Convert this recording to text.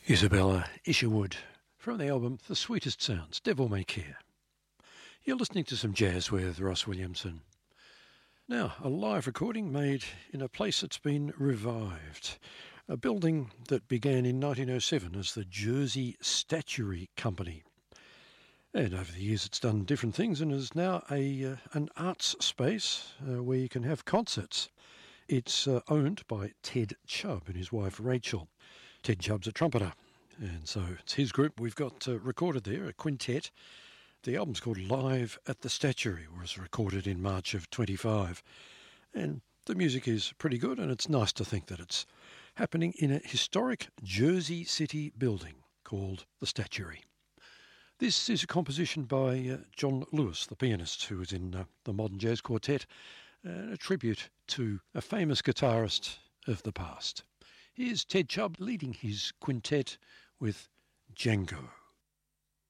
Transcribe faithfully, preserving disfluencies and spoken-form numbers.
Isabella Isherwood from the album The Sweetest Sounds, Devil May Care. You're listening to some jazz with Ross Williamson. Now, a live recording made in a place that's been revived. A building that began in nineteen oh seven as the Jersey Statuary Company. And over the years it's done different things and is now a uh, an arts space uh, where you can have concerts. It's uh, owned by Ted Chubb and his wife Rachel. Ted Chubb's a trumpeter, and so it's his group we've got uh, recorded there, a quintet. The album's called Live at the Statuary, it was recorded in March of twenty-five. And the music is pretty good, and it's nice to think that it's happening in a historic Jersey City building called the Statuary. This is a composition by uh, John Lewis, the pianist who was in uh, the Modern Jazz Quartet, and a tribute to a famous guitarist of the past. Here's Ted Chubb leading his quintet with Django.